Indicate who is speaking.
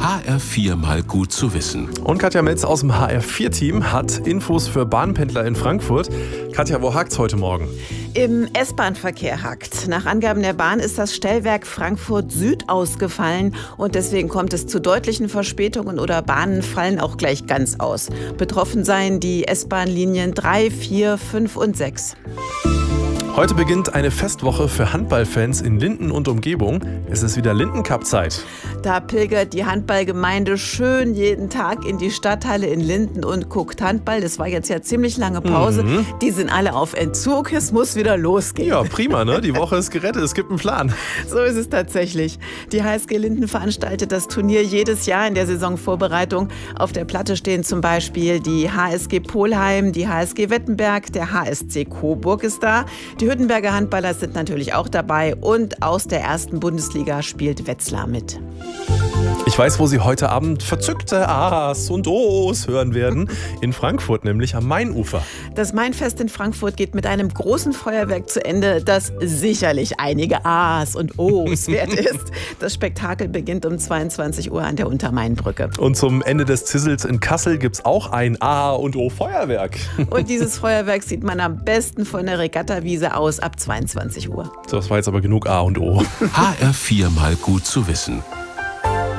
Speaker 1: HR4 mal gut zu wissen.
Speaker 2: Und Katja Metz aus dem HR4-Team hat Infos für Bahnpendler in Frankfurt. Katja, wo hakt's heute Morgen?
Speaker 3: Im S-Bahn-Verkehr hakt. Nach Angaben der Bahn ist das Stellwerk Frankfurt Süd ausgefallen und deswegen kommt es zu deutlichen Verspätungen oder Bahnen fallen auch gleich ganz aus. Betroffen seien die S-Bahn-Linien 3, 4, 5 und 6.
Speaker 2: Heute beginnt eine Festwoche für Handballfans in Linden und Umgebung. Es ist wieder Linden-Cup-Zeit.
Speaker 3: Da pilgert die Handballgemeinde schön jeden Tag in die Stadthalle in Linden und guckt Handball. Das war jetzt ja ziemlich lange Pause. Die sind alle auf Entzug. Es muss wieder losgehen.
Speaker 2: Ja, prima, ne? Die Woche ist gerettet. Es gibt einen Plan.
Speaker 3: So ist es tatsächlich. Die HSG Linden veranstaltet das Turnier jedes Jahr in der Saisonvorbereitung. Auf der Platte stehen zum Beispiel die HSG Polheim, die HSG Wettenberg, der HSC Coburg ist da. Die Hüttenberger Handballer sind natürlich auch dabei und aus der ersten Bundesliga spielt Wetzlar mit.
Speaker 2: Ich weiß, wo Sie heute Abend verzückte A's und O's hören werden. In Frankfurt, nämlich am Mainufer.
Speaker 3: Das Mainfest in Frankfurt geht mit einem großen Feuerwerk zu Ende, das sicherlich einige A's und O's wert ist. Das Spektakel beginnt um 22 Uhr an der Untermainbrücke.
Speaker 2: Und zum Ende des Zissels in Kassel gibt's auch ein A und O Feuerwerk.
Speaker 3: Und dieses Feuerwerk sieht man am besten von der Regattawiese aus ab 22 Uhr.
Speaker 2: So, das war jetzt aber genug A und O.
Speaker 1: HR4 mal gut zu wissen.